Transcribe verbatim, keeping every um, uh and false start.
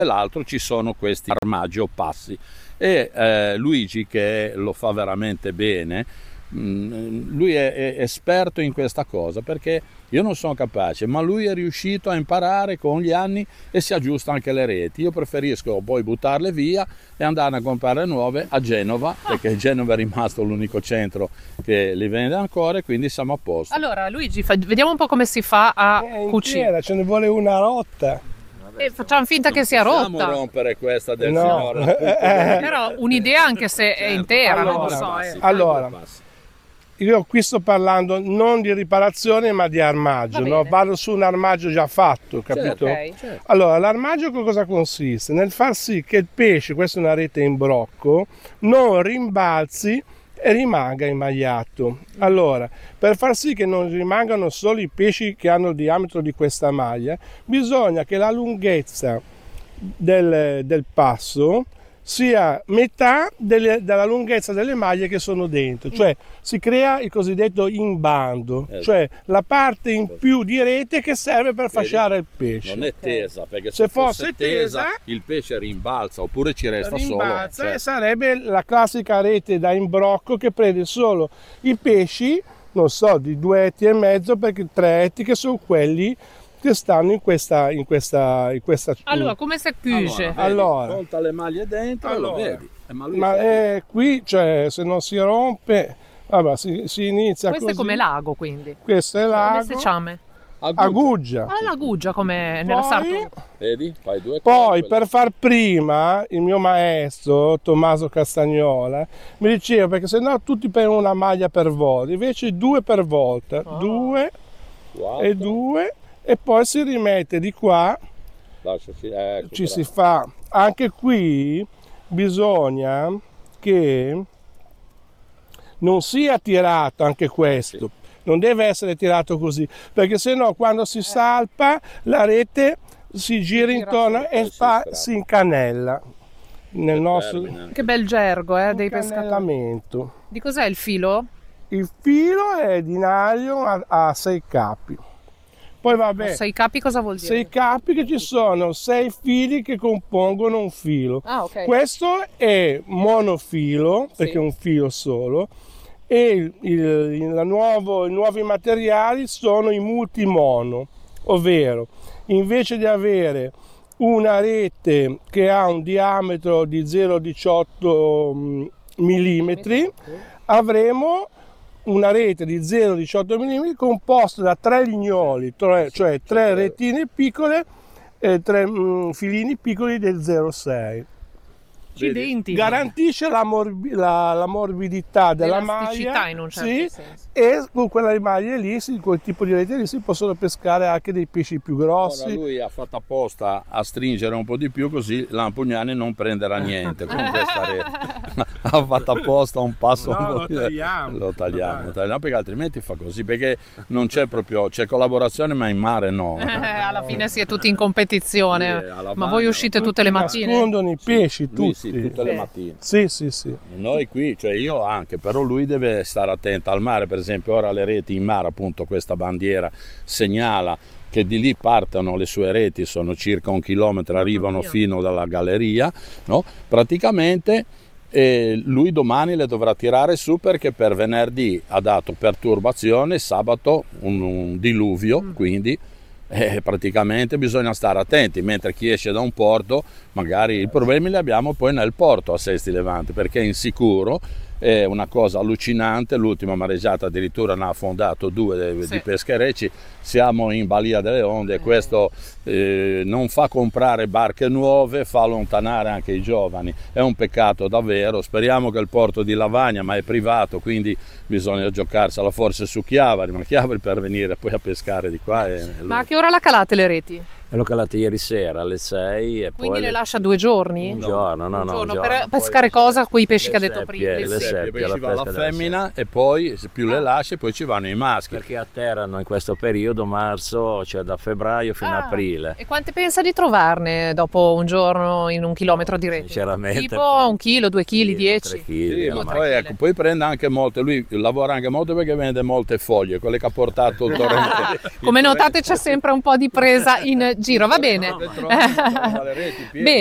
l'altro ci sono questi armaggi o passi e eh, Luigi, che lo fa veramente bene, mh, lui è, è esperto in questa cosa, perché io non sono capace, ma lui è riuscito a imparare con gli anni e si aggiusta anche le reti. Io preferisco poi buttarle via e andare a comprare nuove a Genova, perché Genova è rimasto l'unico centro che li vende ancora, e quindi siamo a posto. Allora Luigi, fa- vediamo un po' come si fa a È cucire. intera, ce ne vuole una rotta. E facciamo finta Non che sia possiamo rotta. rompere questa del No. signore. appunto, Eh. Però un'idea anche se è intera, non lo Allora, so. passi, eh. allora. passi. Io qui sto parlando non di riparazione ma di armaggio, Va no? bene. Vado su un armaggio già fatto, capito? Ok. Certo. Allora, l'armaggio che cosa consiste? Nel far sì che il pesce, questa è una rete in brocco, non rimbalzi e rimanga inmagliato. Allora, per far sì che non rimangano solo i pesci che hanno il diametro di questa maglia, bisogna che la lunghezza del, del passo sia metà delle- della lunghezza delle maglie che sono dentro, cioè si crea il cosiddetto imbando, Eh. cioè la parte in più di rete che serve per fasciare il pesce. Non è tesa, perché se, Se fosse tesa, il pesce rimbalza oppure ci resta rimbalza solo. e Cioè, sarebbe la classica rete da imbrocco che prende solo i pesci, non so, di due etti e mezzo, perché tre etti che sono quelli che stanno in questa in questa in questa Allora, come si cuce? vedi, Allora. conta le maglie dentro e Allora. lo vedi. Eh, ma lui ma sa- eh, qui, cioè, se non si rompe, vabbè, si, si inizia Questo così. è come l'ago, quindi. Questo è Come l'ago, si chiama? Aguggia. aguggia. Ah, la guggia come nella Poi, sarto. Vedi? Fai due poi cose, per far prima il mio maestro Tommaso Castagnola mi diceva, perché sennò tutti per una maglia per volta, invece due per volta, Ah. due quattro, e due, e poi si rimette di qua, lasciaci, ecco, ci bravo. si fa. Anche qui bisogna che non sia tirato anche questo, non deve essere tirato così, perché sennò quando si salpa la rete si gira intorno e si fa, strappa. si incanella nel nostro Termine. Che bel gergo, eh, dei pescatori. incanellamento. Di cos'è il filo? Il filo è di nylon a, a sei capi. Poi vabbè, Sei capi cosa vuol dire? sei capi che ci sono sei fili che compongono un filo. Ah, ok. Questo è monofilo, perché Sì. è un filo solo, e il- il- il- la nuovo- i nuovi materiali sono i multimono, ovvero invece di avere una rete che ha un diametro di zero virgola diciotto millimetri, avremo una rete di zero virgola diciotto millimetri composta da tre lignoli, tre- cioè tre retine piccole e tre mm, filini piccoli del zero virgola sei. Accidenti. Garantisce la, morbi- la- la morbidità della L'elasticità maglia, in un certo sì, senso. e con quella maglia lì, sì, quel tipo di rete lì si possono pescare anche dei pesci più Ora grossi. lui ha fatto apposta a stringere un po' di più, così Lampugnani non prenderà niente con questa rete. Ha fatto apposta un passo No, un po' lo più- tagliamo. lo tagliamo, lo tagliamo, perché altrimenti fa così, perché non c'è proprio, c'è collaborazione ma in mare no. Eh, alla fine si è tutti in competizione. Sì, alla Ma bagna, voi uscite alla tutte le mattine? Nascondono i pesci Lui tutti. sì, tutte le Sì. mattine. Sì, sì, sì. Noi qui, cioè io anche, però lui deve stare attento al mare, per esempio ora le reti in mare, appunto questa bandiera segnala che di lì partono le sue reti, sono circa un chilometro, arrivano mia. fino dalla galleria, no? Praticamente eh, lui domani le dovrà tirare su, perché per venerdì ha dato perturbazione, sabato un, un diluvio, quindi eh, praticamente bisogna stare attenti, mentre chi esce da un porto magari i problemi li abbiamo poi nel porto a Sesti Levante, perché è insicuro, è una cosa allucinante. L'ultima mareggiata addirittura ne ha affondato due di, Sì. di pescherecci, siamo in balia delle onde e questo eh, non fa comprare barche nuove, fa allontanare anche i giovani, è un peccato davvero. Speriamo che il porto di Lavagna, ma è privato, quindi bisogna giocarsela forse su Chiavari, ma Chiavari per venire poi a pescare di qua è Ma a che ora la calate le reti? E l'ho calata ieri sera alle sei e Quindi poi le lascia due giorni? un giorno, no, Un no, un giorno giorno. per Poi pescare le- cosa? Quei pesci le che ha detto seppie, prima. le Le seppie. poi ci la va la pesca della femmina e poi se più le lasci poi ci vanno i maschi. Perché atterrano in questo periodo, marzo, cioè da febbraio fino a Ah, aprile. E quante pensa di trovarne dopo un giorno in un chilometro di rete? Sinceramente, Tipo un chilo, due chili, dieci? tre chili, Sì, alla ma massima. poi, ecco, poi prende anche molte, lui lavora anche molto perché vende molte foglie, quelle che ha portato il torrente. Come notate c'è sempre un po' di presa in giro, va bene. Le trovi, le trovi dalle reti piene. Bene.